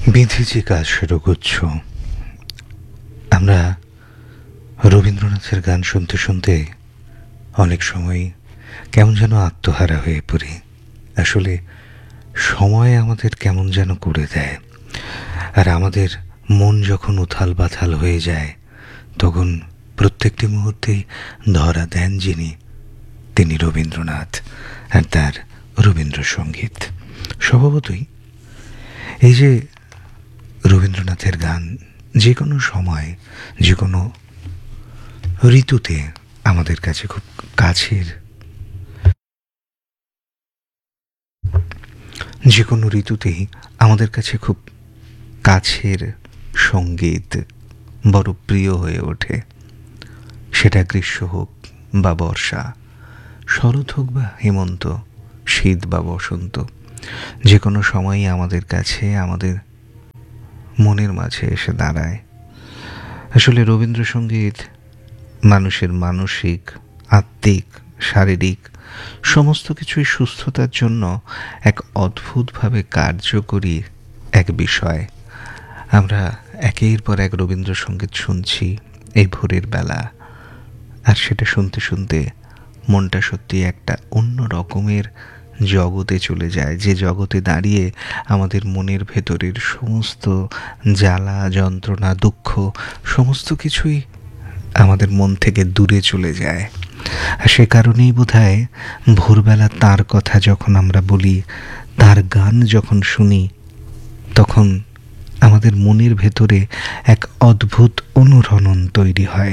বিধিজি কাজের গুচ্ছ। আমরা রবীন্দ্রনাথের গান শুনতে শুনতে অনেক সময় কেমন যেন আত্মহারা হয়ে পড়ি। আসলে সময় আমাদের কেমন যেন করে দেয়, আর আমাদের মন যখন উথাল পাথাল হয়ে যায় তখন প্রত্যেকটি মুহূর্তেই ধরা দেন যিনি, তিনি রবীন্দ্রনাথ আর তার রবীন্দ্রসঙ্গীত। স্বভাবতই এই যে রবীন্দ্রনাথের গান যে কোনো সময়, যে কোনো ঋতুতে আমাদের কাছে খুব কাছের, যে কোনো ঋতুতেই আমাদের কাছে খুব কাছের সঙ্গীত, বড় প্রিয় হয়ে ওঠে। সেটা গ্রীষ্ম হোক বা বর্ষা, শরৎ হোক বা হেমন্ত, শীত বা বসন্ত, যে কোনো সময়ই আমাদের কাছে, আমাদের মনের মাঝে এসে দাঁড়ায়। আসলে রবীন্দ্রসঙ্গীত মানুষের মানসিক, আত্মিক, শারীরিক সমস্ত কিছুই সুস্থতার জন্য এক অদ্ভুতভাবে কার্যকরী এক বিষয়। আমরা একের পর এক রবীন্দ্রসঙ্গীত শুনছি এই ভোরের বেলা, আর সেটা শুনতে শুনতে মনটা সত্যি একটা অন্য রকমের জগতে চলে যায়, যে জগতে দাঁড়িয়ে আমাদের মনের ভেতরের সমস্ত জ্বালা যন্ত্রণা দুঃখ সমস্ত কিছুই আমাদের মন থেকে দূরে চলে যায়। আর সে কারণেই বোধহয় ভোরবেলা তার কথা যখন আমরা বলি, তার গান যখন শুনি, তখন আমাদের মনের ভেতরে এক অদ্ভুত অনুরণন তৈরি হয়।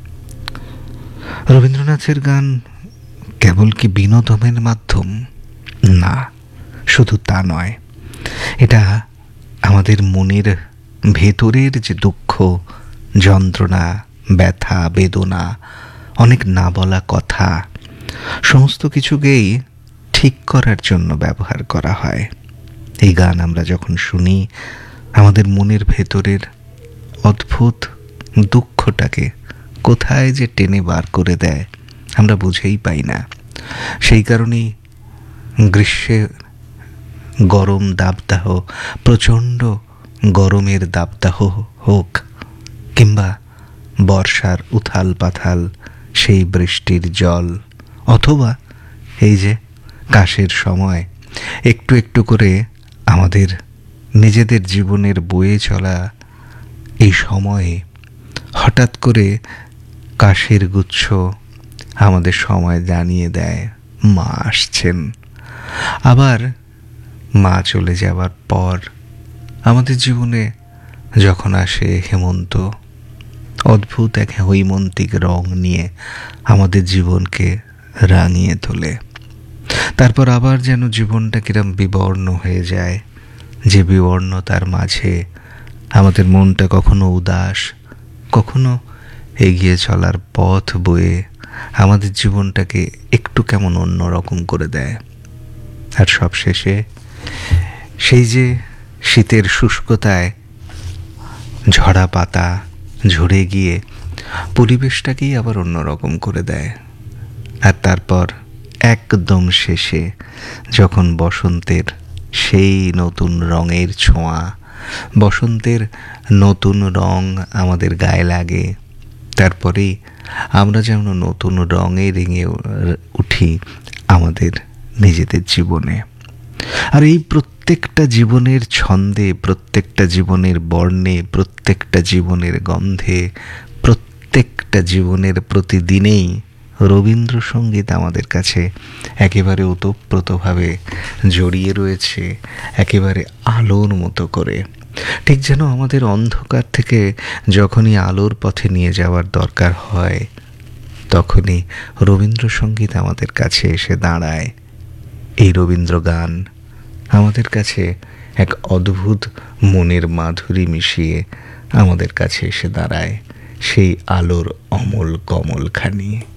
রবীন্দ্রনাথের গান কেবল কি বিনোদনের মাধ্যম? না, শুধু তা নয়। এটা আমাদের মনের ভেতরের যে দুঃখ, যন্ত্রণা, ব্যথা, বেদনা, অনেক না বলা কথা, সমস্ত কিছুকেই ঠিক করার জন্য ব্যবহার করা হয়। এই গান আমরা যখন শুনি, আমাদের মনের ভেতরের অদ্ভুত দুঃখটাকে কোথায় যে টেনে বার করে দেয় আমরা বুঝেই পাই না। সেই কারণেই গ্রীষ্মে গরম দাবদাহ, প্রচণ্ড গরমের দাবদাহ হোক, কিংবা বর্ষার উথাল পাথাল সেই বৃষ্টির জল, অথবা এই যে কাশের সময় একটু একটু করে আমাদের নিজেদের জীবনের বয়ে চলা এই সময়ে হঠাৎ করে কাশের গুচ্ছ আমাদের সময় জানিয়ে দেয় মা আসছেন। আবার মা চলে যাবার পর আমাদের জীবনে যখন আসে হেমন্ত, অদ্ভুত এক হৈমন্তিক রং নিয়ে আমাদের জীবনকে রাঙিয়ে তোলে। তারপর আবার যেন জীবনটা কিরম বিবর্ণ হয়ে যায়, যে বিবর্ণতার মাঝে আমাদের মনটা কখনো উদাস, কখনো এগিয়ে চলার পথ বয়ে আমাদের জীবনটাকে একটু কেমন অন্যরকম করে দেয়। আর সবশেষে সেই যে শীতের শুষ্কতায় ঝরা পাতা ঝরে গিয়ে পরিবেশটাকেই আবার অন্যরকম করে দেয়। আর তারপর একদম শেষে যখন বসন্তের সেই নতুন রঙের ছোঁয়া, বসন্তের নতুন রং আমাদের গায়ে লাগে, তারপরেই আমরা যেন নতুন রঙে রেঙে উঠি আমাদের নিজেদের জীবনে। আর এই প্রত্যেকটা জীবনের ছন্দে, প্রত্যেকটা জীবনের বর্ণে, প্রত্যেকটা জীবনের গন্ধে, প্রত্যেকটা জীবনের প্রতিদিনেই রবীন্দ্রসঙ্গীত আমাদের কাছে একেবারে ওতপ্রোতভাবে জড়িয়ে রয়েছে, একেবারে আলোর মতো করে। ঠিক যেন আমাদের অন্ধকার থেকে যখনই আলোর পথে নিয়ে যাওয়ার দরকার হয়, তখনই রবীন্দ্রসঙ্গীত আমাদের কাছে এসে দাঁড়ায়। এই রবীন্দ্র গান আমাদের কাছে এক অদ্ভুত মনের মাধুরী মিশিয়ে আমাদের কাছে এসে দাঁড়ায় সেই আলোর অমল কমলখানি।